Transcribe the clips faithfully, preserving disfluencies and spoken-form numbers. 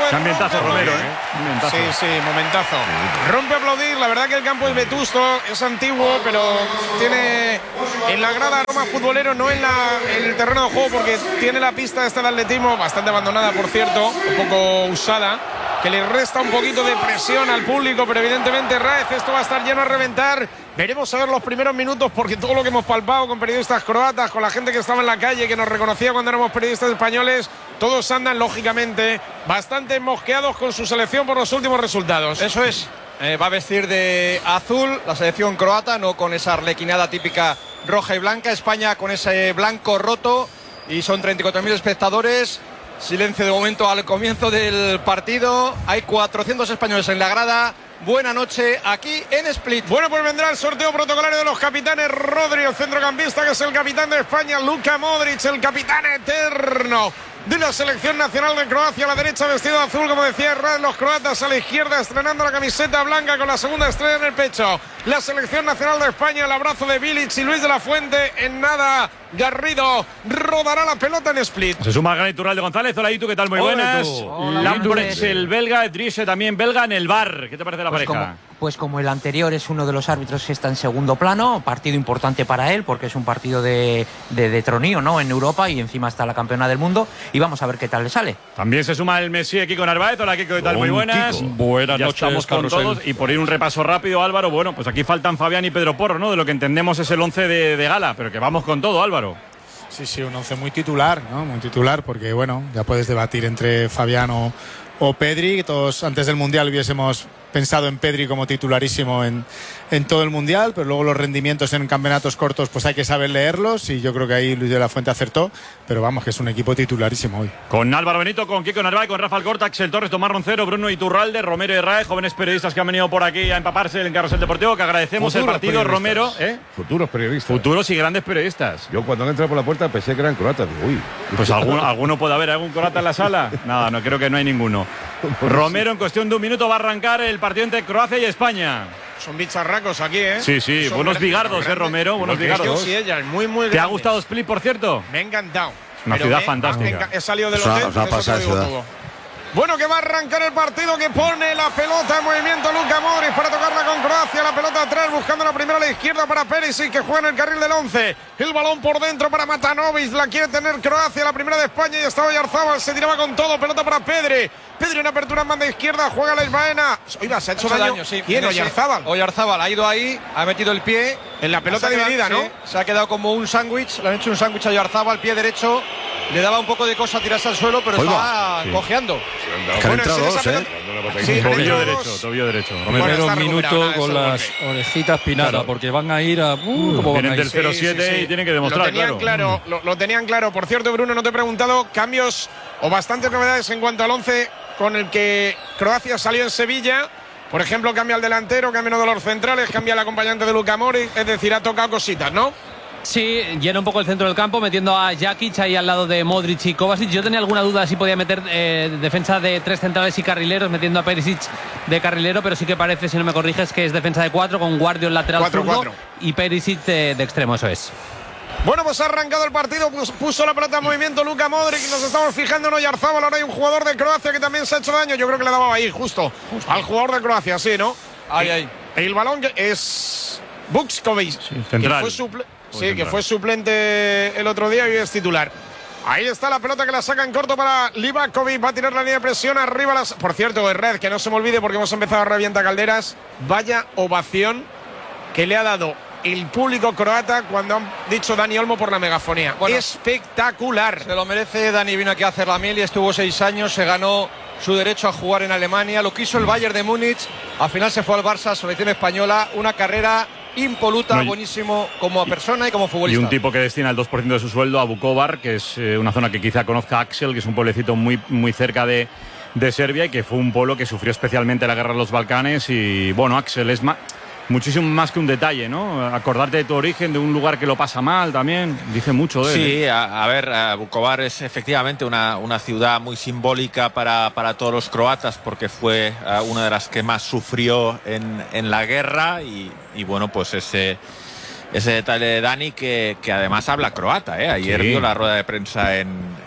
puede... Ambientazo, Romero, ¿eh? Ambientazo. Sí, sí, momentazo. Rompe a aplaudir, la verdad que el campo es vetusto, es antiguo, pero tiene en la grada aroma futbolero, no en, la, en el terreno de juego, porque tiene la pista esta de atletismo, bastante abandonada, por cierto, un poco usada, que le resta un poquito de presión al público, pero evidentemente, Raez, esto va a estar lleno a reventar. Veremos a ver los primeros minutos, porque todo lo que hemos palpado con periodistas croatas, con la gente que estaba en la calle, que nos reconocía cuando éramos periodistas españoles, todos andan, lógicamente, bastante mosqueados con su selección por los últimos resultados. Eso es, eh, va a vestir de azul la selección croata, no con esa arlequinada típica roja y blanca. España con ese blanco roto, y son treinta y cuatro mil espectadores. Silencio de momento al comienzo del partido. Hay cuatrocientos españoles en la grada. Buena noche aquí en Split. Bueno, pues vendrá el sorteo protocolario de los capitanes. Rodri, el centrocampista, que es el capitán de España. Luka Modric, el capitán eterno de la selección nacional de Croacia. A la derecha vestido de azul, como decía Herrera, los croatas. A la izquierda estrenando la camiseta blanca con la segunda estrella en el pecho. La selección nacional de España, el abrazo de Bilic y Luis de la Fuente. En nada, Garrido rodará la pelota en Split. Se suma Gran Iturralde González. Hola, Itu, ¿qué tal? Muy Hola, buenas. Lambrets, el belga, Drische también belga en el bar. ¿Qué te parece la pues pareja? Como, pues como el anterior es uno de los árbitros que está en segundo plano, partido importante para él, porque es un partido de, de, de tronío, ¿no? En Europa, y encima está la campeona del mundo, y vamos a ver qué tal le sale. También se suma el Messi, Kiko Narváez. Hola, Kiko, ¿qué tal? Muy buenas. Kiko. Buenas ya noches, estamos con Carrusel. todos. Y por ir un repaso rápido, Álvaro, bueno, pues aquí faltan Fabián y Pedro Porro, ¿no? De lo que entendemos es el once de, de gala, pero que vamos con todo, Álvaro. Sí, sí, un once muy titular, ¿no? Muy titular, porque bueno, ya puedes debatir entre Fabián o, o Pedri. Todos antes del Mundial hubiésemos pensado en Pedri como titularísimo en, en todo el Mundial, pero luego los rendimientos en campeonatos cortos pues hay que saber leerlos, y yo creo que ahí Luis de la Fuente acertó, pero vamos, que es un equipo titularísimo hoy. Con Álvaro Benito, con Kiko Narváez, con Rafael Corta, Axel Torres, Tomás Roncero, Bruno Iturralde, Romero y Raez, jóvenes periodistas que han venido por aquí a empaparse en Carrusel Deportivo, que agradecemos Futuros el partido, periodistas. Romero. ¿eh? Futuros periodistas. Futuros y grandes periodistas. Yo cuando entré por la puerta pensé que eran croatas. Digo, uy. Pues alguno, alguno puede haber, ¿algún croata en la sala? Nada, no, creo que no hay ninguno. Romero, en cuestión de un minuto va a arrancar el partido entre Croacia y España. Son bicharracos aquí, ¿eh? Sí, sí, Son buenos grandes, bigardos, grandes. ¿eh, Romero? Buenos bigardos. Sí, ella es muy, muy ¿Te ha grande. gustado Split, por cierto? Me ha encantado. Una Pero ciudad me- fantástica. me He salido del Es una- hotel, es una eso te lo pasada digo ciudad. todo. Bueno, que va a arrancar el partido, que pone la pelota en movimiento Luka Modric para tocarla con Croacia. La pelota atrás, buscando la primera a la izquierda para Perisic, que juega en el carril del once. El balón por dentro para Matanovic, la quiere tener Croacia, la primera de España, y estaba Oyarzábal, se tiraba con todo, pelota para Pedri. Pedri en apertura en banda izquierda, juega la Isbaena. Oiga, se ha hecho, Ha hecho daño. daño, sí. ¿Quién? Sí. Oyarzábal. Oyarzábal ha ido ahí, ha metido el pie. En la pelota Se ha dividida, quedado- ¿no? sí, se ha quedado como un sándwich, le han hecho un sándwich a Oyarzábal, pie derecho. Le daba un poco de cosa tirarse al suelo, pero Oiga. estaba Sí. cojeando. Que han Bueno, entrado sí, esa dos, ¿eh? pelota- Sí, han Tobillo entrado derecho, dos. tobillo derecho. Bueno, Primero está un recuperado, minuto nada, con es el las golpe. orejitas pinadas, Claro. porque van a ir a. Uh, ¿cómo van Vienen a del ir? cero Sí, siete sí, sí. y tienen que demostrar, lo tenían claro. claro lo, lo tenían claro. Por cierto, Bruno, no te he preguntado cambios o bastantes novedades en cuanto al once con el que Croacia salió en Sevilla. Por ejemplo, cambia el delantero, cambia uno de los centrales, cambia el acompañante de Luka Modric, es decir, ha tocado cositas, ¿no? Sí, llena un poco el centro del campo, metiendo a Jakic ahí al lado de Modric y Kovacic. Yo tenía alguna duda si podía meter eh, defensa de tres centrales y carrileros, metiendo a Perisic de carrilero, pero sí que parece, si no me corriges, que es defensa de cuatro, con Guardio en lateral Cuatro, zurdo cuatro. y Perisic de, de extremo, eso es. Bueno, pues ha arrancado el partido, pues puso la pelota en movimiento Luka Modric, y nos estamos fijando en Oyarzábal. Ahora hay un jugador de Croacia que también se ha hecho daño. Yo creo que le daba ahí, justo, al jugador de Croacia, sí, ¿no? Ahí, ahí. El balón que es Bukskovic, central. que fue suple- sí, central. que fue suplente el otro día y hoy es titular. Ahí está la pelota que la saca en corto para Livakovic. Va a tirar la línea de presión arriba. Las... Por cierto, de red, que no se me olvide porque hemos empezado a revienta Calderas. Vaya ovación que le ha dado el público croata cuando han dicho Dani Olmo por la megafonía. Bueno, espectacular. Se lo merece. Dani vino aquí a hacer la miel y estuvo seis años. Se ganó su derecho a jugar en Alemania. Lo quiso el Bayern de Múnich. Al final se fue al Barça, selección española. Una carrera impoluta, No, y- buenísimo como persona y como Y futbolista. un tipo que destina el dos por ciento de su sueldo a Vukovar, que es eh, una zona que quizá conozca Axel, que es un pueblecito muy, muy cerca de, de Serbia, y que fue un pueblo que sufrió especialmente la guerra de los Balcanes. Y bueno, Axel, es más, muchísimo más que un detalle, ¿no? Acordarte de tu origen, de un lugar que lo pasa mal también, dice mucho de él. ¿eh? Sí, a, a ver, a Vukovar es efectivamente una, una ciudad muy simbólica para, para todos los croatas, porque fue uh, una de las que más sufrió en, en la guerra, y, y bueno, pues ese, ese detalle de Dani, que, que además habla croata, ¿eh? Ayer Sí. dio la rueda de prensa en,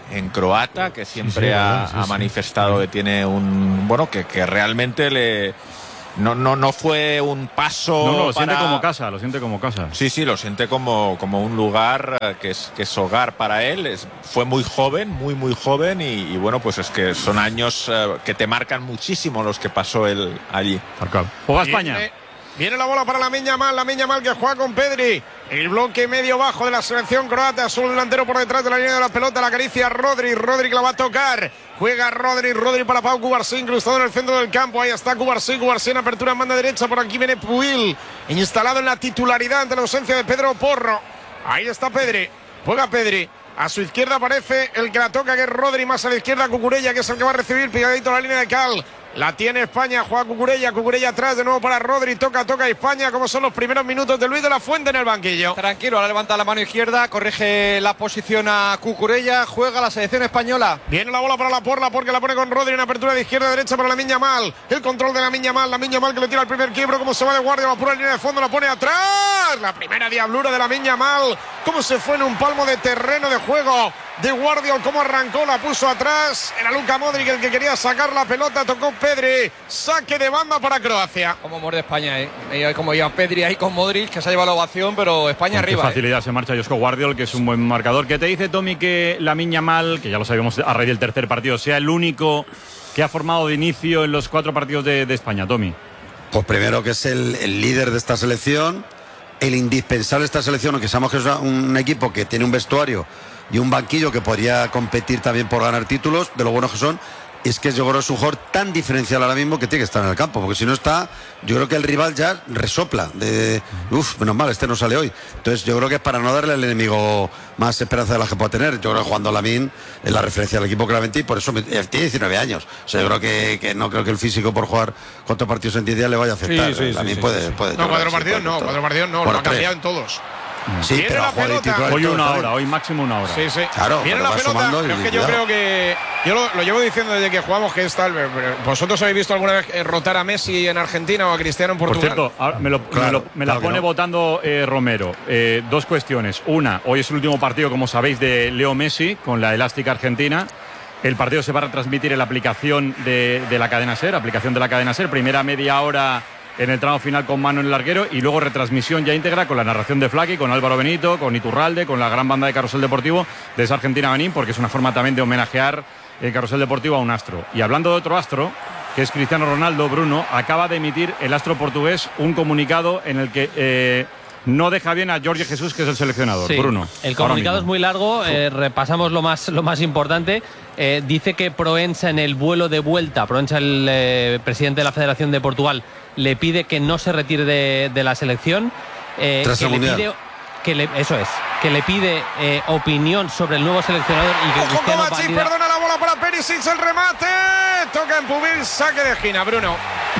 en croata, que siempre Sí, sí, ha, sí, ha sí. manifestado que tiene un... Bueno, que, que realmente le... No, no, no fue un paso. No, no, lo para... siente como casa, lo siente como casa. Sí, sí, lo siente como, como un lugar eh, que es, que es hogar para él. Es, fue muy joven, muy, muy joven. Y, y bueno, pues es que son años eh, que te marcan muchísimo los que pasó él allí. Juega España. Viene, viene la bola para Lamine Yamal, Lamine Yamal que juega con Pedri. El bloque medio bajo de la selección croata, solo delantero por detrás de la línea de la pelota, la acaricia Rodri, Rodri que la va a tocar. Juega Rodri, Rodri para Pau Cubarsí, incrustado en el centro del campo. Ahí está Cubarsí, Cubarsí en apertura en banda derecha. Por aquí viene Puil, instalado en la titularidad ante la ausencia de Pedro Porro. Ahí está Pedri, juega Pedri. A su izquierda aparece el que la toca, que es Rodri, más a la izquierda Cucurella, que es el que va a recibir pegadito a la línea de cal. La tiene España, juega Cucurella, Cucurella atrás de nuevo para Rodri, toca, toca España, como son los primeros minutos de Luis de la Fuente en el banquillo. Tranquilo, ahora levanta la mano izquierda, corrige la posición a Cucurella, juega la selección española. Viene la bola para la Porla, porque la pone con Rodri en apertura de izquierda a derecha para Lamine Yamal. El control de Lamine Yamal, Lamine Yamal que le tira el primer quiebro, como se va de guardia, la pura línea de fondo, la pone atrás. La primera diablura de Lamine Yamal, como se fue en un palmo de terreno de juego de Guardiol, como arrancó, la puso atrás. Era Luka Modric el que quería sacar la pelota, tocó Pedri. Saque de banda para Croacia. Como muerde España, ¿eh? Y como ya Pedri ahí con Modric, que se ha llevado la ovación, pero España Con qué arriba. facilidad ¿eh? se marcha Josko Guardiol, que es un buen marcador. ¿Qué te dice, Tommy, que Lamine Yamal, que ya lo sabemos a raíz del tercer partido, sea el único que ha formado de inicio en los cuatro partidos de, de España, Tommy? Pues primero que es el, el líder de esta selección, el indispensable de esta selección, aunque sabemos que es un equipo que tiene un vestuario y un banquillo que podría competir también por ganar títulos, de lo buenos que son. Es que yo creo que es un jugador tan diferencial ahora mismo que tiene que estar en el campo, porque si no está, yo creo que el rival ya resopla de, uff, menos mal, este no sale hoy. Entonces yo creo que es para no darle al enemigo más esperanza de la que pueda tener. Yo creo que jugando Lamine es la referencia del equipo claramente, y por eso me, tiene diecinueve años. O sea, yo creo que, que no creo que el físico por jugar cuatro partidos en diez días le vaya a afectar. Sí, sí, Lamine sí, puede, sí. puede. No, cuatro sí, partidos puede, no, cuatro partidos no, Por lo ha tres. cambiado en todos. Sí, Viene pero la ha jugado de pelota. titular Hoy todo una también. hora, hoy máximo una hora. Sí, sí. Claro, Viene pero la va pelota, sumando pero y es que yo cuidado. creo que yo lo, lo llevo diciendo desde que jugamos que está. ¿Vosotros habéis visto alguna vez eh, rotar a Messi en Argentina o a Cristiano en Por Portugal? cierto, ahora me, lo- Claro, me lo- me la claro que pone no. votando eh, Romero. Eh, dos cuestiones. Una, hoy es el último partido, como sabéis, de Leo Messi con la elástica argentina. El partido se va a retransmitir en la aplicación de, de la cadena SER, aplicación de la cadena SER, primera media hora en el tramo final con mano en el larguero, y luego retransmisión ya íntegra con la narración de Flaky, con Álvaro Benito, con Iturralde, con la gran banda de Carrusel Deportivo de esa Argentina Benín, porque es una forma también de homenajear el Carrusel Deportivo a un astro. Y hablando de otro astro, que es Cristiano Ronaldo, Bruno, acaba de emitir el astro portugués un comunicado en el que eh, no deja bien a Jorge Jesús, que es el seleccionador. Sí, Bruno. el ahora comunicado mismo. es muy largo, eh, repasamos lo más, lo más importante. Eh, dice que Proença en el vuelo de vuelta, Proença, el eh, presidente de la Federación de Portugal, le pide que no se retire de, de la selección. Eh, Tras que el le Mundial. pide, que le, eso es, que le pide eh, opinión sobre el nuevo seleccionador y que Ojo, Cristiano Kovacic, valida- perdona la bola para Perisic, el remate. Toca en Pubil, saque de esquina, Bruno.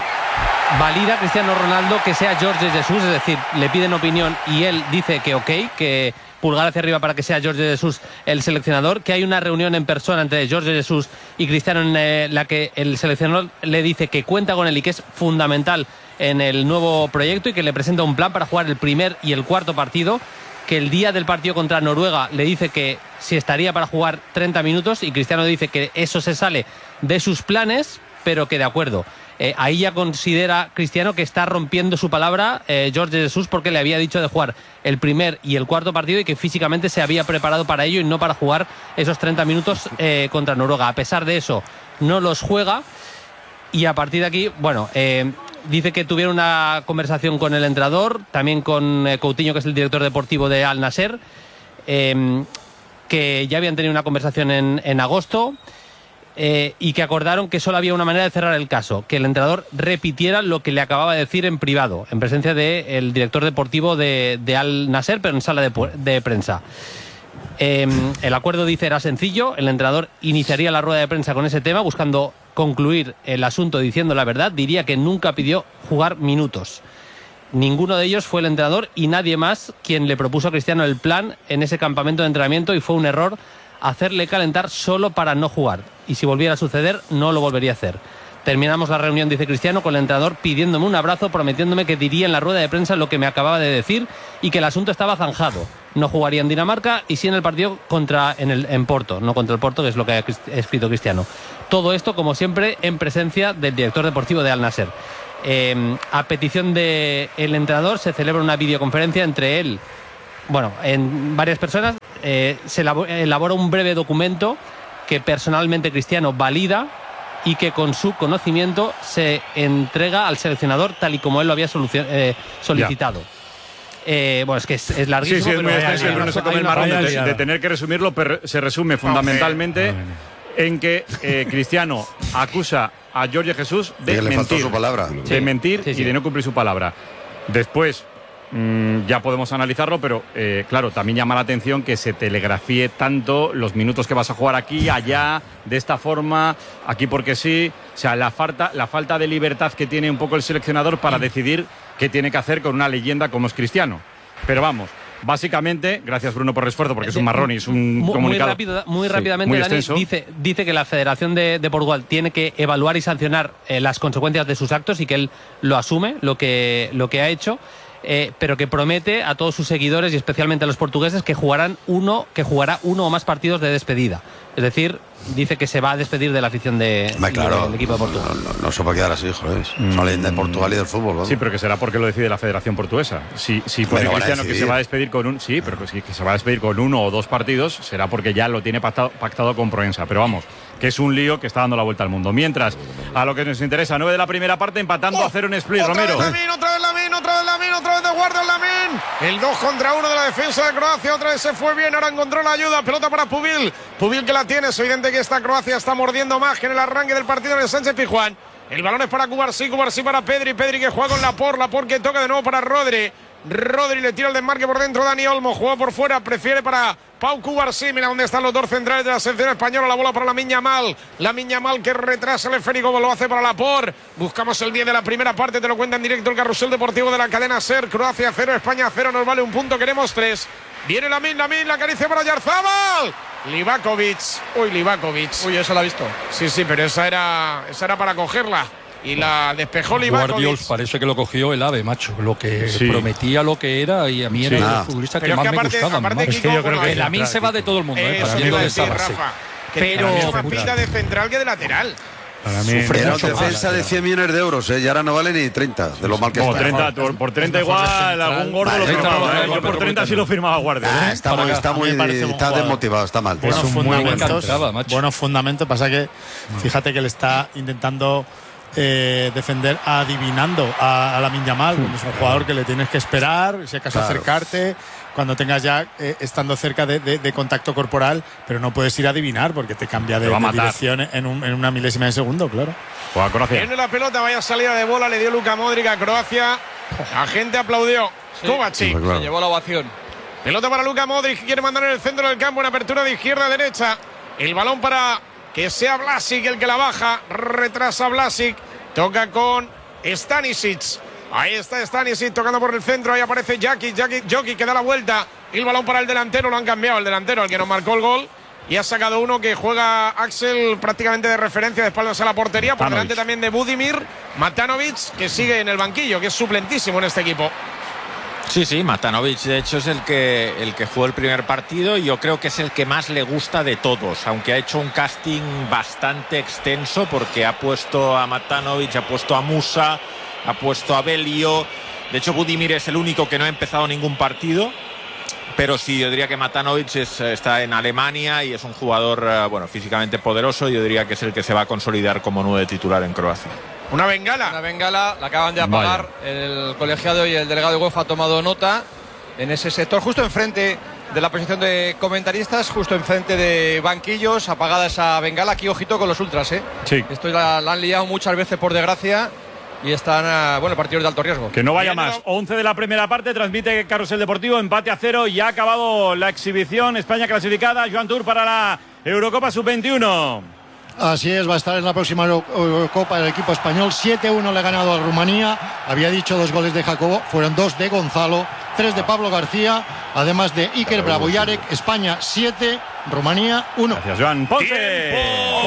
valida a Cristiano Ronaldo que sea Jorge Jesús, es decir, le piden opinión y él dice que ok, que pulgar hacia arriba para que sea Jorge Jesús el seleccionador, que hay una reunión en persona entre Jorge Jesús y Cristiano en eh, la que el seleccionador le dice que cuenta con él y que es fundamental en el nuevo proyecto y que le presenta un plan para jugar el primer y el cuarto partido, que el día del partido contra Noruega le dice que si estaría para jugar treinta minutos y Cristiano dice que eso se sale de sus planes, pero que de acuerdo. Eh, ahí ya considera Cristiano que está rompiendo su palabra eh, Jorge Jesús, porque le había dicho de jugar el primer y el cuarto partido y que físicamente se había preparado para ello y no para jugar esos treinta minutos eh, contra Noruega. A pesar de eso, no los juega y a partir de aquí, bueno, eh, dice que tuvieron una conversación con el entrenador, también con eh, Coutinho, que es el director deportivo de Al Nassr, eh, que ya habían tenido una conversación en, en agosto. Eh, y que acordaron que solo había una manera de cerrar el caso, que el entrenador repitiera lo que le acababa de decir en privado, en presencia del director deportivo de, de Al Nassr, pero en sala de, de prensa. Eh, el acuerdo, dice, era sencillo, el entrenador iniciaría la rueda de prensa con ese tema, buscando concluir el asunto diciendo la verdad, diría que nunca pidió jugar minutos. Ninguno de ellos fue el entrenador y nadie más quien le propuso a Cristiano el plan en ese campamento de entrenamiento, y fue un error hacerle calentar solo para no jugar. Y si volviera a suceder, no lo volvería a hacer. Terminamos la reunión, dice Cristiano, con el entrenador pidiéndome un abrazo, prometiéndome que diría en la rueda de prensa lo que me acababa de decir y que el asunto estaba zanjado. no jugaría en Dinamarca y sí en el partido contra en, el, en Porto, no contra el Porto, que es lo que ha escrito Cristiano. Todo esto, como siempre, en presencia del director deportivo de Al Nassr. Eh, a petición del entrenador se celebra una videoconferencia entre él, bueno, en varias personas, eh, se elabora un breve documento que personalmente Cristiano valida y que con su conocimiento se entrega al seleccionador tal y como él lo había eh, solicitado. Eh, bueno, es que es, es larguísimo. Sí, sí, es muy pero extenso. Bruno se come el marrón de, de tener que resumirlo, pero se resume fundamentalmente en que eh, Cristiano acusa a Jorge Jesús de que le mentir, faltó su palabra. de Sí. mentir Sí, sí. y de no cumplir su palabra. Después mmm, ya podemos analizarlo, pero eh, claro, también llama la atención que se telegrafíe tanto los minutos que vas a jugar aquí, allá, de esta forma, aquí porque sí. O sea, la falta, la falta de libertad que tiene un poco el seleccionador para decidir qué tiene que hacer con una leyenda como es Cristiano. Pero vamos, básicamente, gracias Bruno por el esfuerzo, porque es un marrón y es un muy, comunicado. Muy, rápido, muy rápidamente, muy Dani, extenso. dice, dice que la Federación de, de Portugal tiene que evaluar y sancionar eh, las consecuencias de sus actos y que él lo asume, lo que, lo que ha hecho. Eh, pero que promete a todos sus seguidores y especialmente a los portugueses que jugarán uno, que jugará uno o más partidos de despedida. Es decir, dice que se va a despedir de la afición de, Hombre, claro, del equipo de Portugal. No, no, no se puede quedar así, joder. Es una leyenda de Portugal y del fútbol, ¿no? Sí, pero que será porque lo decide la Federación Portuguesa. Si, si pone Pero van a Cristiano que decidir. se va a despedir con un. Sí, pero que, sí, que se va a despedir con uno o dos partidos, será porque ya lo tiene pactado, pactado con Proensa. Pero vamos, que es un lío que está dando la vuelta al mundo. Mientras, a lo que nos interesa, nueve de la primera parte, empatando Oh, a cero en Split, otra Romero. Vez Lamin, otra vez Lamin, otra vez Lamin, otra vez de guardia Lamin. El dos contra uno de la defensa de Croacia. Otra vez se fue bien, ahora encontró la ayuda. Pelota para Pubil. Pubil que la tiene. Es evidente que esta Croacia está mordiendo más que en el arranque del partido en el Sánchez Pizjuán. El balón es para Cubarsí, Cubarsí para Pedri. Pedri que juega con Laporte, Laporte que toca de nuevo para Rodri. Rodri le tira el desmarque por dentro. Dani Olmo juega por fuera, prefiere para Pau Cubarsí. Mira dónde están los dos centrales de la selección española. La bola para Lamine Yamal. Lamine Yamal que retrasa el esférico, lo hace para Laporte. Buscamos el diez de la primera parte. Te lo cuenta en directo el carrusel deportivo de la cadena SER. Croacia cero, España cero. Nos vale un punto, queremos tres. Viene Lamine, Lamine, la acaricia para Yarzábal. Livakovic. Uy, Livakovic. Uy, eso lo ha visto. Sí, sí, pero esa era, esa era para cogerla. Y la despejó Livakovic. Guardiols parece que lo cogió el ave, macho. Lo que Sí. prometía, lo que era, y a mí era Sí. el futbolista que Pero es más que me aparte- gustaba. aparte, macho. Kiko, bueno, El Lamine se va de todo el mundo, ¿eh? Eso Para te mí iba lo a de decir, Saba, sí. Rafa. Que Pero- tiene más pinta de central que de lateral. Para mí, Era mucho más, defensa de cien millones de euros, ¿eh? Y ahora no vale ni treinta, de lo mal que Como está. treinta, por, por treinta igual, algún gordo Vale, lo firmaba. treinta, ¿eh? Yo por pero treinta sí lo firmaba Guardia. Ah, ¿eh? está Para muy, acá. está, A mí muy, me parece un está jugador. desmotivado, está mal. Buenos Es un muy buen fundamentos, encantaba, macho. buenos fundamentos. Pasa que fíjate que le está intentando eh, defender adivinando a, a Lamine Yamal. Cuando es un jugador que le tienes que esperar, si acaso Claro. acercarte, cuando tengas ya eh, estando cerca de, de- de contacto corporal, pero no puedes ir a adivinar porque te cambia de, Te va a de matar. dirección en, un- en una milésima de segundo, claro. Juega Croacia. Viene la pelota, vaya salida de bola, le dio Luka Modric a Croacia. La gente aplaudió. Kovacic. Sí, pues claro. Se llevó la ovación. Pelota para Luka Modric, que quiere mandar en el centro del campo, en apertura de izquierda a derecha. El balón para que sea Vlasic el que la baja. Retrasa Vlasic. Toca con Stanisic. Ahí está Stanisic tocando por el centro. Ahí aparece Jaki, Jaki, Jokic que da la vuelta. Y el balón para el delantero. Lo han cambiado el delantero, el que nos marcó el gol. Y ha sacado uno que juega Axel prácticamente de referencia de espaldas a la portería. Por Matanovic. delante también de Budimir. Matanovic, que sigue en el banquillo, que es suplentísimo en este equipo. Sí, sí, Matanovic de hecho es el que, el que jugó el primer partido y yo creo que es el que más le gusta de todos, aunque ha hecho un casting bastante extenso porque ha puesto a Matanovic, ha puesto a Musa, ha puesto a Belio. De hecho, Budimir es el único que no ha empezado ningún partido. Pero sí, yo diría que Matanovic es, está en Alemania y es un jugador eh, bueno, físicamente poderoso. Yo diría que es el que se va a consolidar como nueve titular en Croacia. Una bengala. Una bengala, la acaban de apagar. El colegiado y el delegado de UEFA ha tomado nota en ese sector, justo enfrente de la posición de comentaristas, justo enfrente de banquillos, apagada esa bengala. Aquí, ojito con los ultras, ¿eh? Sí. Esto la, la han liado muchas veces, por desgracia, y están, a, bueno, partidos de alto riesgo. Que no vaya Viene más. la- once de la primera parte, transmite Carrusel Deportivo, empate a cero y ha acabado la exhibición. España clasificada, Joan Tour para la Eurocopa sub veintiuno. Así es, va a estar en la próxima Euro- Eurocopa el equipo español. siete uno le ha ganado a Rumanía. Había dicho dos goles de Jacobo, fueron dos de Gonzalo, tres de Pablo García, además de Iker Bravoyarek. España siete, Rumanía uno. Gracias, Joan. Ponce. Tiempo para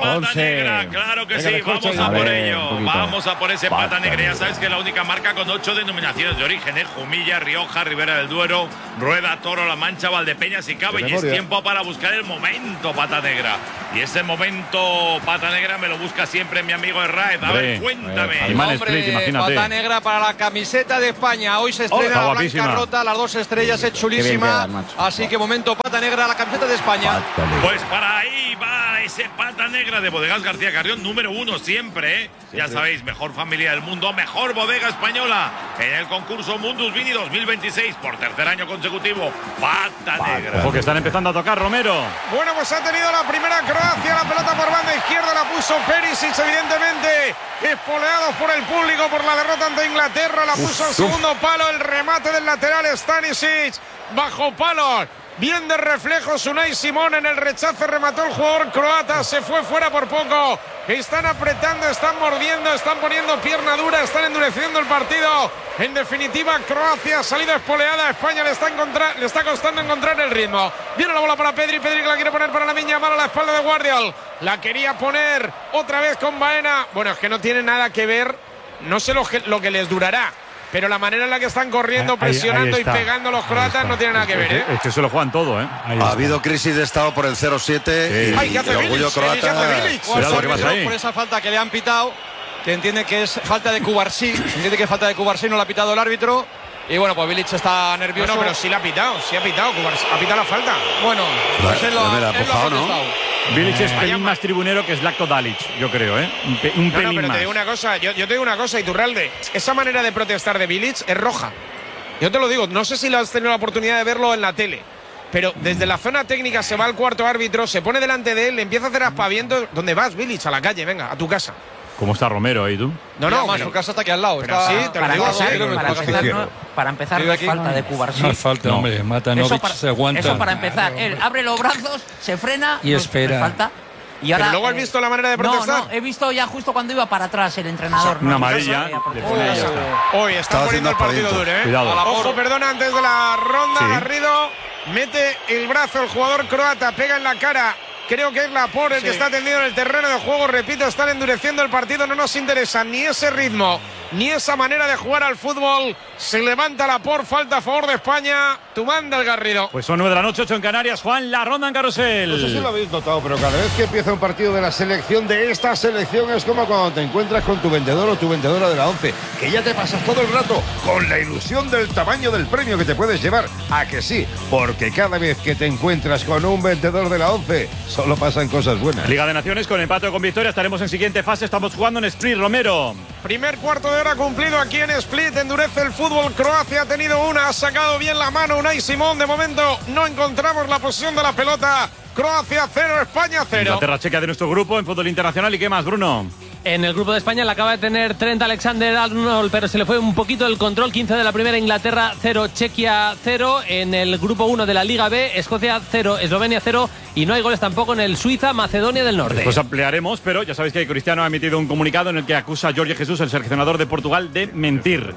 pata once. negra, claro que Venga, sí, descorcha vamos ya. a por A ver, ello. un poquito. Vamos a por ese Pata pata negra. Ya negra. sabes que es la única marca con ocho denominaciones de origen, ¿eh? Jumilla, Rioja, Ribera del Duero, Rueda, Toro, La Mancha, Valdepeñas y Cava. De Y es memoria. tiempo para buscar el momento pata negra. Y ese momento pata negra me lo busca siempre mi amigo Herraez. A ver, Hombre, cuéntame. Animal Hombre, Split, imagínate. pata negra para la camiseta de España. Hoy se estrena está la guapísima. blanca rota, las dos estrellas, es chulísima. quedan, macho. Así que momento pata negra, la camiseta de España. Pues para ahí va ese pata negra de Bodegas García Carrión, número uno siempre, ¿eh? Ya sabéis, mejor familia del mundo, mejor bodega española en el concurso Mundus Vini dos mil veintiséis por tercer año consecutivo. Pata negra. Ojo que están empezando a tocar, Romero. Bueno, pues ha tenido la primera Croacia, la pelota por banda izquierda la puso Perisic, evidentemente espoleado por el público por la derrota ante Inglaterra, la puso al segundo palo, el remate del lateral Stanisic, bajo palos. Bien de reflejos Unai Simón en el rechace, remató el jugador croata, se fue fuera por poco. Están apretando, están mordiendo, están poniendo pierna dura, están endureciendo el partido. En definitiva, Croacia ha salido espoleada, a España le está, encontrar, le está costando encontrar el ritmo. Viene la bola para Pedri, Pedri que la quiere poner para la Miña, mala a la espalda de Guardiol. La quería poner otra vez con Baena. Bueno, es que no tiene nada que ver, no sé lo que, lo que les durará. Pero la manera en la que están corriendo, Ahí- presionando ahí y está. pegando los croatas no tiene nada que ver, ¿eh? Es que se lo juegan todo, ¿eh? Ha habido crisis de estado por el cero siete Sí. y Ay, ¿qué hace el orgullo Bilic? ¿Qué hace croata. Bilic? Cuidado, ¿qué pasa ahí? Por esa falta que le han pitado, que entiende que es falta de Cubarsí, entiende que es falta de Cubarsí, no la ha pitado el árbitro. Y bueno, pues Bilic está nervioso. No, no, pero sí la ha pitado, sí ha pitado, Cubarsí, ha pitado la falta. Bueno, pues él lo, Mira, él lo ha empujado, ¿no? protestado. Bilic es pelín más tribunero que Zlatko Dalic, yo creo, ¿eh? Un, pe- un No, pelín no, pero más. te digo una cosa, yo, yo te digo una cosa, Iturralde, esa manera de protestar de Bilic es roja. Yo te lo digo, no sé si lo has tenido la oportunidad de verlo en la tele, pero desde la zona técnica se va al cuarto árbitro, se pone delante de él, le empieza a hacer aspavientos. ¿Dónde vas, Bilic? A la calle, venga, a tu casa. ¿Cómo está Romero ahí, tú? No, Mira, no, más, pero- su casa está aquí al lado. pero está- sí, te lo Para digo, empezar, sí, para pero- empezar, no, para empezar no Vive es aquí. falta de Cubarsí. No falta, No. hombre. Eso Matanovic para, se aguanta. eso para empezar. Él abre los brazos, se frena Y no- espera. no es falta. Y ahora, Pero luego has eh, visto la manera de protestar. No, no, he visto ya justo cuando iba para atrás el entrenador. Una no, amarilla, no, no, le no, pone y ya no, está. Hoy está Estaba poniendo el haciendo partido aspavientos. duro, ¿eh? Cuidado. Ojo, perdona, antes de la ronda, Sí. Garrido mete el brazo el jugador croata, pega en la cara. Creo que es Laporte el que Sí. está tendido en el terreno de juego. Repito, están endureciendo el partido. No nos interesa ni ese ritmo, ni esa manera de jugar al fútbol. Se levanta Laporte, falta a favor de España. Tú manda el Garrido. Pues son nueve de la noche, ocho en Canarias. Juan, la ronda en carrusel. No sé si lo habéis notado, pero cada vez que empieza un partido de la selección, de esta selección, es como cuando te encuentras con tu vendedor o tu vendedora de la once, que ya te pasas todo el rato con la ilusión del tamaño del premio que te puedes llevar. ¿A que sí? Porque cada vez que te encuentras con un vendedor de la once, solo pasan cosas buenas. Liga de Naciones con empate o con victoria. Estaremos en siguiente fase. Estamos jugando en Split, Romero. Primer cuarto de hora cumplido aquí en Split. Endurece el fútbol. Croacia ha tenido una, ha sacado bien la mano Unai Simón. De momento no encontramos la posición de la pelota. Croacia cero, España cero. Inglaterra checa de nuestro grupo en fútbol internacional. ¿Y qué más, Bruno? En el grupo de España la acaba de tener Trent Alexander-Arnold, pero se le fue un poquito el control. quince de la primera, Inglaterra cero, Chequia cero. En el grupo uno de la Liga B, Escocia cero, Eslovenia cero. Y no hay goles tampoco en el Suiza-Macedonia del Norte. Pues ampliaremos, pero ya sabéis que Cristiano ha emitido un comunicado en el que acusa a Jorge Jesús, el seleccionador de Portugal, de mentir.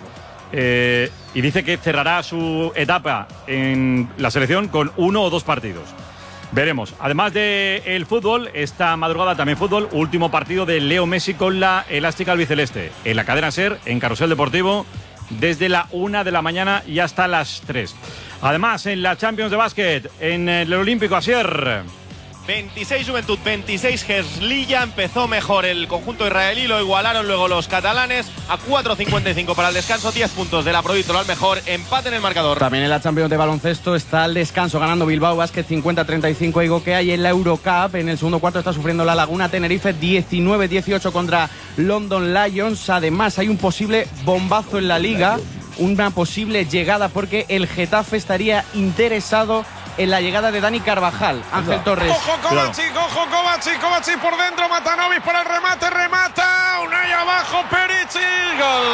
Eh, y dice que cerrará su etapa en la selección con uno o dos partidos. Veremos. Además del fútbol, esta madrugada también fútbol, último partido de Leo Messi con la elástica albiceleste. En la cadena SER, en Carrusel Deportivo, desde la una de la mañana y hasta las tres. Además, en la Champions de Básquet, en el Olímpico Asier. veintiséis Juventud, veintiséis Herzliya. Empezó mejor el conjunto israelí, lo igualaron luego los catalanes. A cuatro cincuenta y cinco para el descanso, diez puntos de la Provítola al mejor, empate en el marcador. También en la Champions de baloncesto está el descanso, ganando Bilbao Basket cincuenta a treinta y cinco a Igoquea, y en la Eurocup en el segundo cuarto está sufriendo la Laguna Tenerife diecinueve dieciocho contra London Lions. Además hay un posible bombazo en la liga, una posible llegada porque el Getafe estaría interesado en la llegada de Dani Carvajal. Ángel Torres. Ojo Kovacic, ojo Kovacic, Kovacic por dentro, Matanovic para el remate, remata, Unai abajo, Perisic, gol.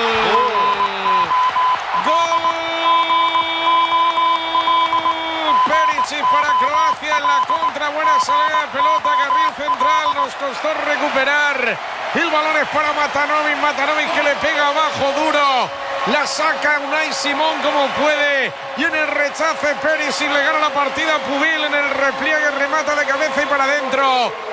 Gol. Perisic para Croacia en la contra, buena salida de pelota, carril central, nos costó recuperar. El balón es para Matanovic, Matanovic que le pega abajo duro. La saca Unai Simón como puede. Y en el rechace Perisic le gana la partida a Pubil. En el repliegue remata de cabeza y para adentro.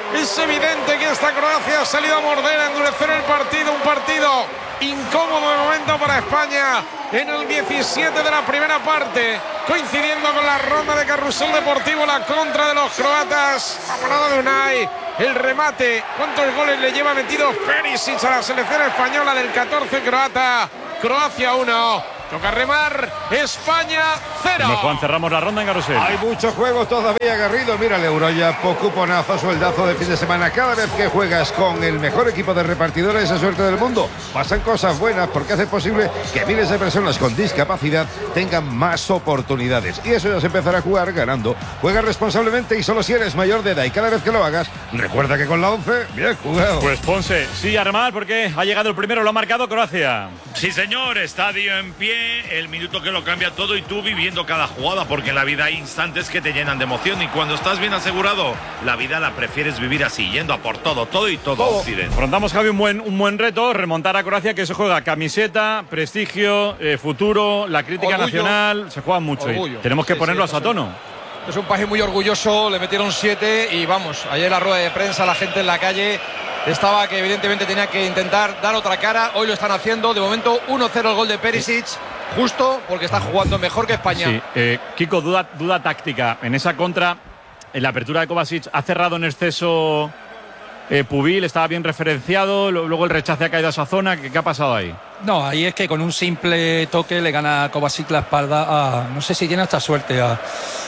Es evidente que esta Croacia ha salido a morder, a endurecer el partido. Un partido incómodo de momento para España en el diecisiete de la primera parte, coincidiendo con la ronda de carrusel deportivo, la contra de los croatas. La parada de Unai, el remate. ¿Cuántos goles le lleva metido Perisic a la selección española del catorce croata? Croacia uno. Toca remar, España cero. Bueno, Juan, cerramos la ronda en carrusel. Hay muchos juegos todavía, Garrido. Mira el Euro ya, por cuponazo, sueldazo de fin de semana. Cada vez que juegas con el mejor equipo de repartidores de suerte del mundo, pasan cosas buenas porque hace posible que miles de personas con discapacidad tengan más oportunidades. Y eso ya se empezará a jugar ganando. Juega responsablemente y solo si eres mayor de edad. Y cada vez que lo hagas, recuerda que con la once, bien jugado. Pues Ponce, sí, a remar porque ha llegado el primero, lo ha marcado Croacia. Sí, señor, estadio en pie. El minuto que lo cambia todo y tú viviendo cada jugada, porque en la vida hay instantes que te llenan de emoción y cuando estás bien asegurado, la vida la prefieres vivir así, yendo a por todo, todo y todo. Oh. Occidente. Afrontamos, Javi, un buen, un buen reto, remontar a Croacia, que se juega camiseta, prestigio, eh, futuro, la crítica Orgullo. nacional, se juega mucho. Y tenemos que Sí, ponerlos sí, a tono. Es un país muy orgulloso, le metieron siete y vamos, ayer en la rueda de prensa la gente en la calle estaba que evidentemente tenía que intentar dar otra cara. Hoy lo están haciendo, de momento uno cero el gol de Perisic, justo porque está jugando mejor que España. Sí, eh, Kiko, duda, duda táctica. En esa contra, en la apertura de Kovacic, ha cerrado en exceso eh, Pubil, estaba bien referenciado, luego el rechace ha caído a esa zona. ¿Qué, qué ha pasado ahí? No, ahí es que con un simple toque le gana Kovacic la espalda a, no sé si tiene hasta suerte, a,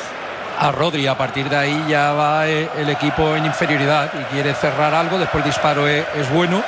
a Rodri. A partir de ahí ya va el equipo en inferioridad y quiere cerrar algo, después el disparo es, es bueno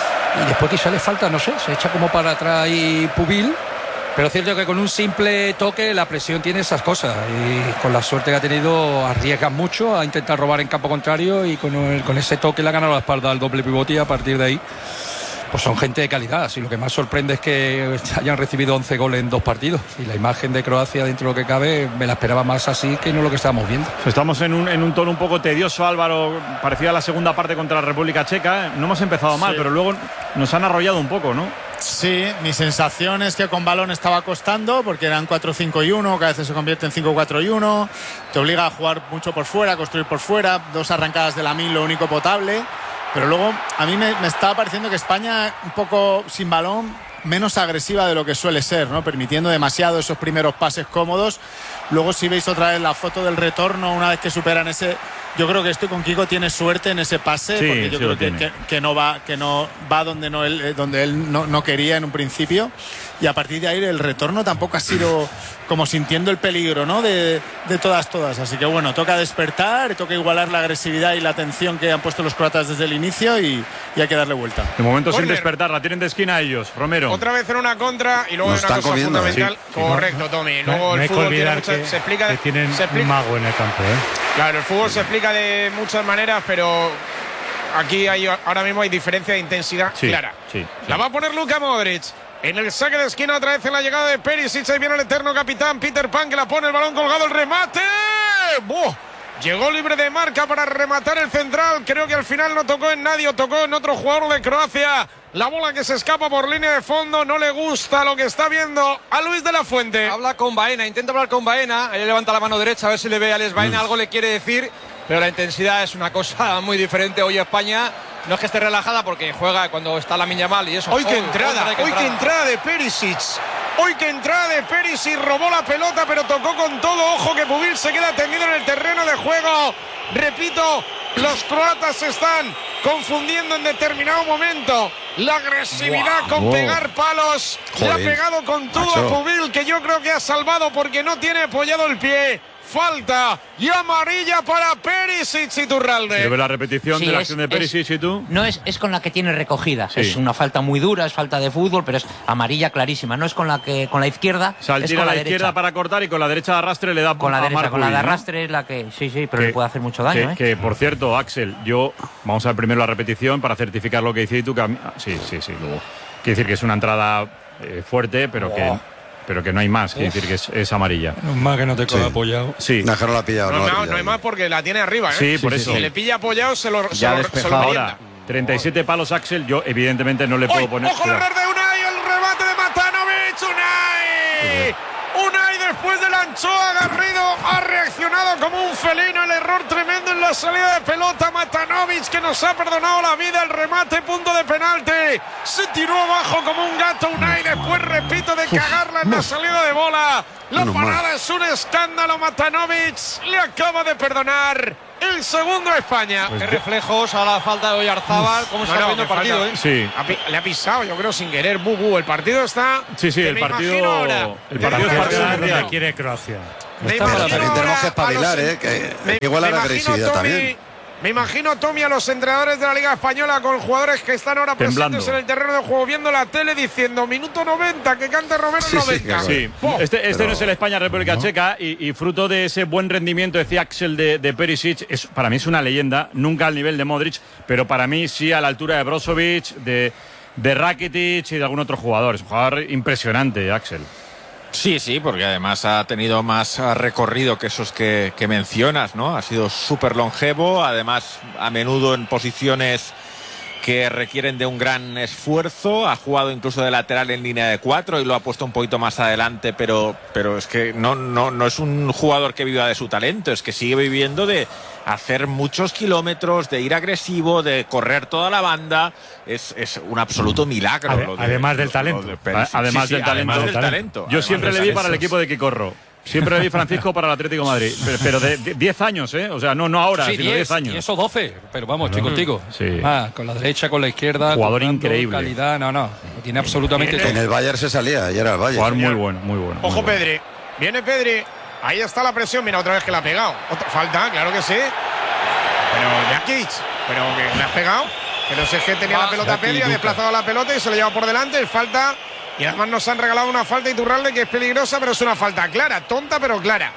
y después quizá le falta, no sé, se echa como para atrás y Pubil. Pero es cierto que con un simple toque la presión tiene esas cosas y con la suerte que ha tenido arriesga mucho a intentar robar en campo contrario y con, el, con ese toque le ha ganado la espalda al doble pivote y a partir de ahí pues son gente de calidad. Y lo que más sorprende es que hayan recibido once goles en dos partidos y la imagen de Croacia dentro de lo que cabe me la esperaba más así que no lo que estábamos viendo. Estamos en un, en un tono un poco tedioso, Álvaro, parecía la segunda parte contra la República Checa. No hemos empezado mal, Sí. pero luego nos han arrollado un poco, ¿no? Sí, mi sensación es que con balón estaba costando porque eran cuatro cinco y uno, que a veces se convierte en cinco cuatro y uno, te obliga a jugar mucho por fuera, a construir por fuera, dos arrancadas de Lamine, lo único potable, pero luego a mí me, me estaba pareciendo que España un poco sin balón, menos agresiva de lo que suele ser, ¿no? Permitiendo demasiado esos primeros pases cómodos. Luego si veis otra vez la foto del retorno, una vez que superan ese... Yo creo que esto con Kiko tiene suerte en ese pase, Sí, porque yo sí lo creo que, tiene. que, que no va, que no va donde no él, donde él no, no quería en un principio. Y a partir de ahí el retorno tampoco ha sido como sintiendo el peligro, ¿no? De, de todas, todas. Así que bueno, toca despertar, toca igualar la agresividad y la atención que han puesto los croatas desde el inicio y, y hay que darle vuelta. De momento sin Córner. despertar, la tienen de esquina ellos, Romero. Otra vez en una contra y luego Nos hay una están cosa comiendo, fundamental. ¿eh? Sí. Correcto, Tommy. Luego No el hay que fútbol tiene olvidar muchas- que, se explica, que tienen se explica- un mago en el campo, ¿eh? Claro, el fútbol se explica de muchas maneras, pero aquí hay, ahora mismo hay diferencia de intensidad Sí, clara. sí, sí. La va a poner Luka Modric. En el saque de esquina otra vez en la llegada de Perisic. Ahí viene el eterno capitán Peter Pan que la pone, el balón colgado, el remate. ¡Buah! Llegó libre de marca para rematar el central. Creo que al final no tocó en nadie, o tocó en otro jugador de Croacia. La bola que se escapa por línea de fondo. No le gusta lo que está viendo a Luis de la Fuente. Habla con Baena, intenta hablar con Baena. Ahí levanta la mano derecha a ver si le ve a Alex Baena. Algo le quiere decir, pero la intensidad es una cosa muy diferente. Hoy España no es que esté relajada porque juega cuando está la miña mal y eso. Hoy qué Oh, entrada, otra, qué hoy qué entrada de Perisic. Hoy qué entrada de Perisic, robó la pelota pero tocó con todo. Ojo que Pubil se queda tendido en el terreno de juego. Repito, los croatas se están confundiendo en determinado momento. La agresividad Wow. con Wow. pegar palos. Le ha Joder, pegado con todo macho. a Pubil, que yo creo que ha salvado porque no tiene apoyado el pie. Falta y amarilla para Perisic y Turralde. ¿Se ve la repetición Sí, de la es- acción de Perisic y tú? No es, es con la que tiene recogida. Sí. Es una falta muy dura, es falta de fútbol, pero es amarilla clarísima. No es con la que con la izquierda, O sea, él es tira con a la, la izquierda derecha. para cortar y con la derecha de arrastre le da Con la a derecha, Marc con la de Pubil, ¿no? arrastre es la que sí, sí, pero Que- le puede hacer mucho daño, que, ¿eh? que, por cierto, Axel, yo vamos a ver primero la repetición para certificar lo que dice tú. Que a mí- ah, sí, sí, sí. Luego quiere decir que es una entrada eh, fuerte, pero que pero que no hay más. Quiere decir que es, es amarilla. Menos mal que no te Sí. coge apoyado. Sí. No, es que no la ha pillado. No, no la ha no, pillado. no hay más porque la tiene arriba, ¿eh? Sí, por eso. Si le pilla apoyado, se lo, se Ya lo, se despejado. lo Ahora, merienda. treinta y siete palos, Axel. Yo, evidentemente, no le ¡Uy! puedo poner. ¡Ojo el cuidado. error de Unai! ¡El remate de Matanovic! ¡Unai! ¡Unai después de la enganchó a Garrido, ha reaccionado como un felino. El error tremendo en la salida de pelota. Matanovic, que nos ha perdonado la vida. El remate, punto de penalti. Se tiró abajo como un gato Unai. Después, repito, de cagarla en la salida de bola. La parada es un escándalo. Matanovic le acaba de perdonar el segundo a España. Pues qué reflejos a la falta de Oyarzábal. ¿Cómo se está viendo el partido? ¿eh? Sí. Le ha pisado, yo creo, sin querer. Bubu, el partido está. Sí, sí, el partido. El partido es partido donde quiere Croacia. También tenemos que espabilar, ¿eh? Que me, igual a la agresividad Tommy, también. Me imagino, Tommy, a los entrenadores de la Liga Española con jugadores que están ahora Temblando. presentes en el terreno de juego, viendo la tele, diciendo minuto noventa, que cante Romero Sí, sí, noventa. Sí, este, este no es el España-República ¿no? Checa y, y fruto de ese buen rendimiento, decía Axel, de, de Perisic, es, para mí es una leyenda, nunca al nivel de Modric, pero para mí sí a la altura de Brozovic, de, de Rakitic y de algún otro jugador. Es un jugador impresionante, Axel. Sí, sí, porque además ha tenido más recorrido que esos que, que mencionas, ¿no? Ha sido súper longevo, además a menudo en posiciones que requieren de un gran esfuerzo. Ha jugado incluso de lateral en línea de cuatro y lo ha puesto un poquito más adelante, pero, pero es que no, no, no es un jugador que viva de su talento, es que sigue viviendo de hacer muchos kilómetros, de ir agresivo, de correr toda la banda. Es, es un absoluto milagro. Ade lo de, además lo, del talento. lo de Además, sí, del, sí, talento. además del talento. Yo Además siempre le vi para el equipo de Quicorro. Siempre le vi Francisco para el Atlético de Madrid. Pero, pero de diez años, ¿eh? O sea, no, no ahora, sí, sino diez años. Y eso doce. Pero vamos, estoy No. contigo. Sí. Ah, con la derecha, con la izquierda. Jugador tocando, increíble. Calidad, no, no. Lo tiene absolutamente En todo. el Bayern se salía, ayer era el Bayern. Jugador muy bueno, muy bueno. Ojo, muy bueno. Pedri. Viene Pedri. Ahí está la presión. Mira, otra vez que la ha pegado. Otra falta, claro que sí. Pero Jakic, pero que le has pegado. Pero si es que tenía la pelota Pedri, ha desplazado la pelota y se lo lleva por delante. Es falta. Y además nos han regalado una falta Iturralde que es peligrosa, pero es una falta clara. Tonta, pero clara.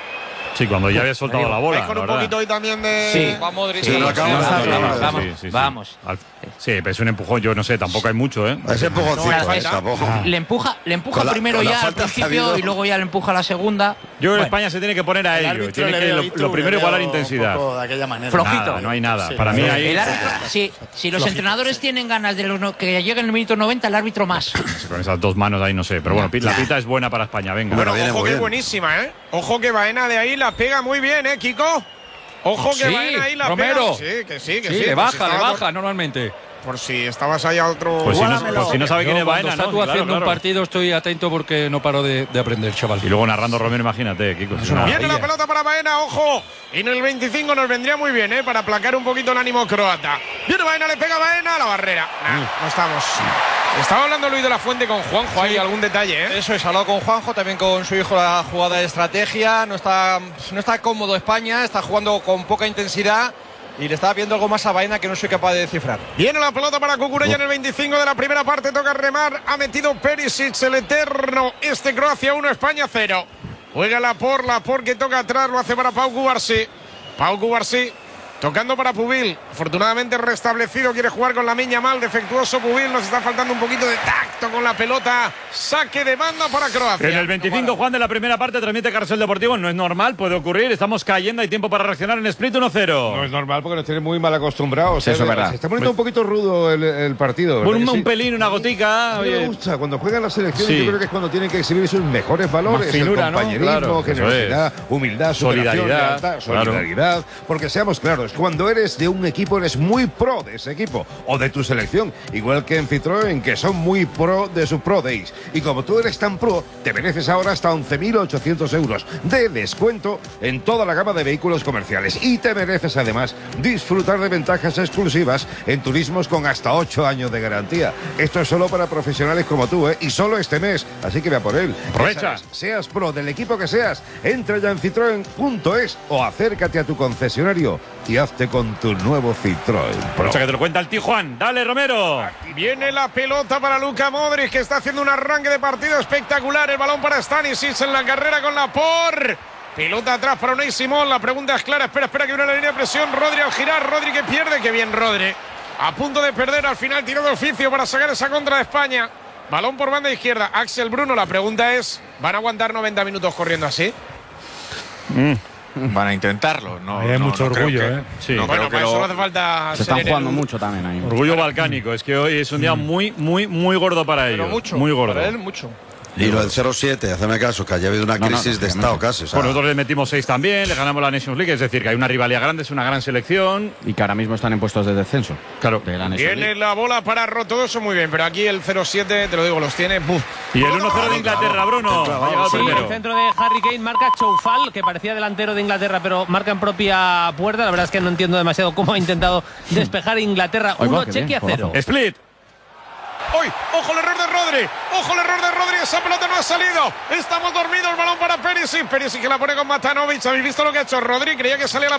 Sí, cuando ya había soltado la bola. Hay con la un verdad. poquito hoy también de. Sí. Va Modric. Sí, Sí, no, sí, vamos, sí, sí, vamos, sí, vamos, sí, sí, sí. vamos. Al- Sí, pero es un empujón, yo no sé, tampoco hay mucho, ¿eh? Ese empujoncito, No, ¿eh? Tampoco. Le empuja, le empuja Con la- primero con la ya al falta que ha principio habido. y luego ya le empuja a la segunda. Yo creo que Bueno, España se tiene que poner a El ello. árbitro Tiene le que, veo lo, ahí, lo tú, primero, le igualar veo un intensidad. poco de aquella manera. Flojito. Nada, no hay nada. Sí, Para mí sí. ahí. el árbitro, sí, si los entrenadores tienen ganas de los no- que llegue en el minuto noventa, el árbitro más. Con esas dos manos ahí no sé. Pero bueno, la pita es buena para España, venga. Bueno, viene ojo muy que es bien. buenísima, ¿eh? Ojo que Baena de ahí la pega muy bien, ¿eh, Kiko? Ojo que Sí, Baena ahí la Romero. pega. Sí, que sí, que Sí, sí. le Por si baja, le estaba- baja normalmente. Por si estabas ahí a otro. Pues si no, pues si no sabe quién Yo es cuando Baena, está ¿no? tú Claro, haciendo claro. un partido estoy atento porque no paro de, de aprender, chaval. Y luego narrando Romero, imagínate, Kiko. Es una Viene la maravilla. pelota para Baena, ojo. Y en el veinticinco nos vendría muy bien, ¿eh? Para aplacar un poquito el ánimo croata. Viene Baena, le pega Baena a la barrera. Nah, no estamos. Estaba hablando Luis de la Fuente con Juanjo. ¿Hay algún detalle, eh? Eso es, hablado con Juanjo, también con su hijo la jugada de estrategia. No está, no está cómodo España, está jugando con poca intensidad y le estaba viendo algo más a Baena que no soy capaz de descifrar. Viene la pelota para Cucurella en el veinticinco de la primera parte. Toca remar. Ha metido Perisic, el eterno. Este Croacia uno, España cero. Juega la por, la por que toca atrás. Lo hace para Pau Cubarsí. Pau Cubarsí tocando para Pubil. Afortunadamente restablecido. Quiere jugar con la miña mal. Defectuoso Pubil. Nos está faltando un poquito de tacto con la pelota. Saque de banda para Croacia. En el veinticinco, Juan, de la primera parte transmite Carrusel Deportivo. No es normal, puede ocurrir. Estamos cayendo, hay tiempo para reaccionar en Split uno cero. No es normal porque nos tienen muy mal acostumbrados. Sí, eso es verdad. Se está poniendo un poquito rudo el, el partido. ¿verdad Un, que un sí? pelín, una gotica. A mí me oye. gusta, cuando juegan las selecciones Sí. yo creo que es cuando tienen que exhibir sus mejores valores, Más finura, el ¿no? compañerismo, Claro, eso generosidad, humildad, superación, Solidaridad, lealtad, claro. solidaridad, porque seamos claros, cuando eres de un equipo eres muy pro de ese equipo o de tu selección, igual que en Citroën, que son muy pro de su Pro Days, y como tú eres tan pro, te mereces ahora hasta once mil ochocientos euros de descuento en toda la gama de vehículos comerciales, y te mereces además disfrutar de ventajas exclusivas en turismos con hasta ocho años de garantía. Esto es solo para profesionales como tú, ¿eh? Y solo este mes, así que vea por él. Aprovecha. Ya sabes, seas pro del equipo que seas, entra ya en citroen punto es o acércate a tu concesionario y hazte con tu nuevo Citroën Pro. O sea, que te lo cuenta el tío Juan. Dale, Romero. Viene la pelota para Luka Modric, que está haciendo un arranque de partido espectacular. El balón para Stanisic en la carrera con la por. Pelota atrás para Unai Simón. La pregunta es clara. Espera, espera que viene la línea de presión. Rodri al girar. Rodri que pierde. Qué bien, Rodri. A punto de perder. Al final tiró de oficio para sacar esa contra de España. Balón por banda izquierda. Axel Bruno. La pregunta es: ¿van a aguantar noventa minutos corriendo así? Mm. Van a intentarlo. No, Hay no, mucho no creo orgullo, que- ¿eh? Sí. no Bueno, creo que para eso lo- no hace falta. Se están ser jugando el- mucho también ahí. Orgullo balcánico. Es que hoy es un día muy, muy, muy gordo para Pero ellos. mucho. Muy gordo. Para él, mucho. Y lo del cero siete, hazme caso, que haya habido una No, no, crisis no, de no, estado no. casi. O sea, Bueno, nosotros le metimos seis también, le ganamos la Nations League, es decir, que hay una rivalidad grande, es una gran selección. Y que ahora mismo están en puestos de descenso. Claro. De la Nations League. Tiene la bola para Ro, todo eso muy bien, pero aquí el cero siete, te lo digo, los tiene. Buf. Y el uno cero de Inglaterra, Bruno. Ha llegado Sí, primero. el centro de Harry Kane marca Choufal, que parecía delantero de Inglaterra, pero marca en propia puerta. La verdad es que no entiendo demasiado cómo ha intentado despejar Inglaterra. Ay, Uno, va, qué bien, Chequia cero. golazo. Split. ¡Uy! ¡Ojo el error de Rodri! ¡Ojo el error de Rodri! Esa pelota no ha salido. Estamos dormidos. El balón para Perisic. Perisic que la pone con Matanovic. ¿Habéis visto lo que ha hecho Rodri? Creía que salía la